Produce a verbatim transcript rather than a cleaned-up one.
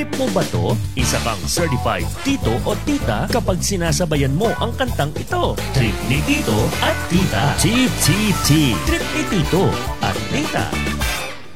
Trip mo ba to? Isa kang certified tito o tita kapag sinasabayan mo ang kantang ito. Trip ni Tito at Tita. Tip, tip, tip. Trip ni Tito at Tita.